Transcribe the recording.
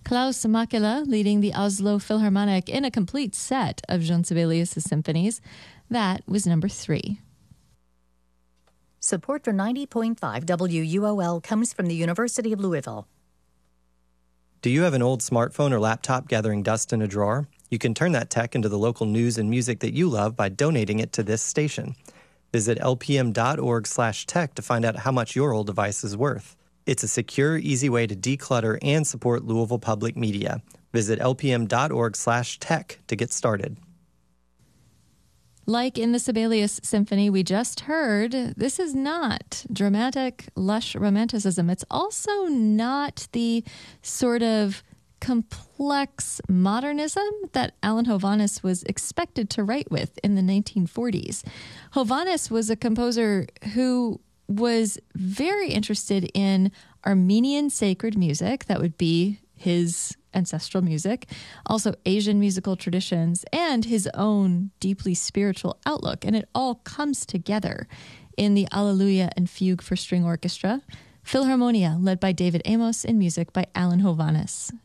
Klaus Makela leading the Oslo Philharmonic in a complete set of Jean Sibelius' symphonies. That was number 3. Support for 90.5 WUOL comes from the University of Louisville. Do you have an old smartphone or laptop gathering dust in a drawer? You can turn that tech into the local news and music that you love by donating it to this station. Visit lpm.org/tech to find out how much your old device is worth. It's a secure, easy way to declutter and support Louisville Public Media. Visit lpm.org/tech to get started. Like in the Sibelius Symphony we just heard, this is not dramatic, lush romanticism. It's also not the sort of complex modernism that Alan Hovhannes was expected to write with in the 1940s. Hovhannes was a composer who was very interested in Armenian sacred music, that would be his ancestral music, also Asian musical traditions, and his own deeply spiritual outlook. And it all comes together in the Alleluia and Fugue for String Orchestra, Philharmonia, led by David Amos, and music by Alan Hovhannes.